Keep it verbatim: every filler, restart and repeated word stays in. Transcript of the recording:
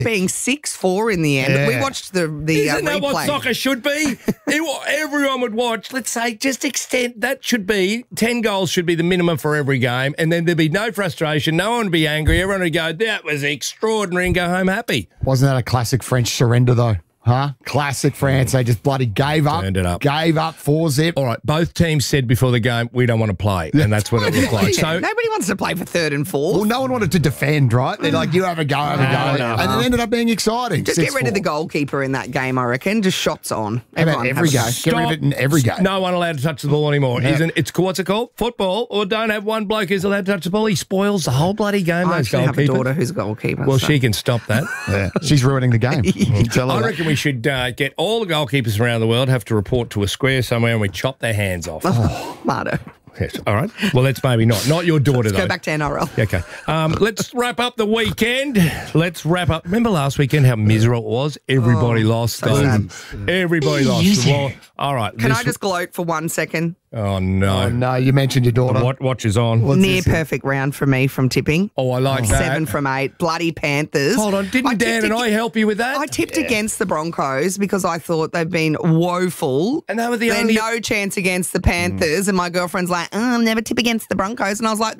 being six four in the end. Yeah. We watched the, the Isn't uh, that what replay. soccer should be? It- Everyone would watch. Let's say just extend. That should be ten goals should be the minimum for every game, and then there'd be no frustration. No one would be angry. Everyone would go, "That was extraordinary," and go home happy. Wasn't that a classic French surrender, though? Huh? Classic France. They just bloody gave up. Turned it up. Gave up four zip. All right, both teams said before the game, we don't want to play, and that's what it looked like. Yeah, So nobody wants to play for third and fourth. Well, no one wanted to defend, right? They're like, you have a go, have a go. no. And it ended up being exciting. Just get rid of the goalkeeper in that game, I reckon. Just shots on. How about Everyone every has- game? Get rid of it in every game. No one allowed to touch the ball anymore. Yeah. Isn't it's what's it called? Football, or don't have one bloke who's allowed to touch the ball. He spoils the whole bloody game. I those actually have a goalkeepers. daughter who's a goalkeeper. Well, so. she can stop that. Yeah. She's ruining the game. I'll tell her I that. reckon we should uh, get all the goalkeepers around the world have to report to a square somewhere and we chop their hands off. Mardo. Yes. All right. Well, that's maybe not. Not your daughter, Let's though. go back to N R L. Okay. Um, let's wrap up the weekend. Let's wrap up. Remember last weekend how miserable it was? Everybody lost. so though. sad. Everybody lost. Well, all right. Can this- I just gloat for one second? Oh, no. Oh, no, you mentioned your daughter. What watch is on? What's Near this here? perfect round for me from tipping. Oh, I like that. Seven from eight. Bloody Panthers. Hold on. Didn't I Dan tipped and ag- I help you with that? I tipped against the Broncos because I thought they've been woeful. And they were the They're only- no chance against the Panthers. And my girlfriend's like, oh, I'll never tip against the Broncos. And I was like,